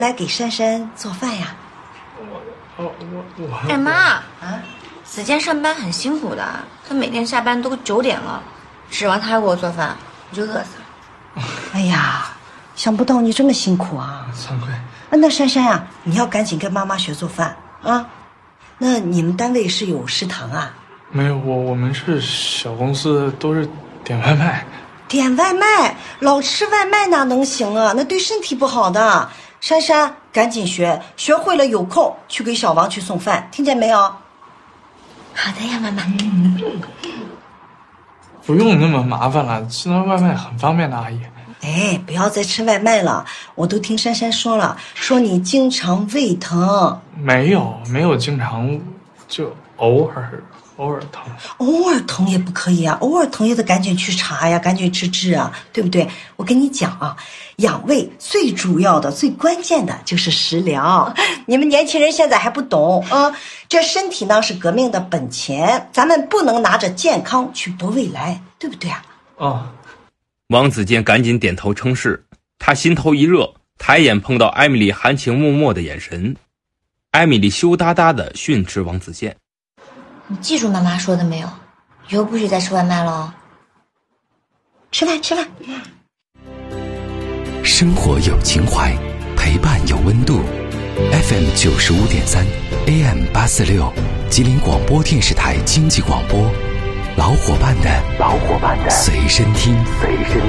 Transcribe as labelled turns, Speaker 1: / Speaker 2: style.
Speaker 1: 来给珊珊做饭呀？
Speaker 2: 哎妈子健上班很辛苦的，他每天下班都9点了，指望他给我做饭，我就饿死了。
Speaker 1: 哎呀，想不到你这么辛苦啊！
Speaker 3: 惭愧。
Speaker 1: 那珊珊呀，你要赶紧跟妈妈学做饭啊。那你们单位是有食堂啊？
Speaker 3: 没有，我们是小公司，都是点外卖。
Speaker 1: 点外卖，老吃外卖哪能行啊？那对身体不好的。珊珊，赶紧学，学会了有空去给小王去送饭，听见没有？
Speaker 2: 好的呀，妈妈。
Speaker 3: 不用那么麻烦了，吃那外卖很方便的，阿姨。
Speaker 1: 哎，不要再吃外卖了，我都听珊珊说了，说你经常胃疼。
Speaker 3: 没有经常，就偶尔疼。
Speaker 1: 偶尔疼也不可以啊，偶尔疼也得赶紧去查呀，赶紧去治啊，对不对？我跟你讲啊，养胃最主要的、最关键的就是食疗。你们年轻人现在还不懂啊，这身体呢是革命的本钱，咱们不能拿着健康去搏未来，对不对啊？
Speaker 4: 王子健赶紧点头称是，他心头一热，抬眼碰到艾米丽含情脉脉的眼神。艾米丽羞答答地训斥王子健：
Speaker 2: 你记住妈妈说的没有？以后不许再吃外卖了。
Speaker 1: 吃饭。
Speaker 5: 生活有情怀，陪伴有温度。FM 95.3 AM 846，吉林广播电视台经济广播，老伙伴的随身听。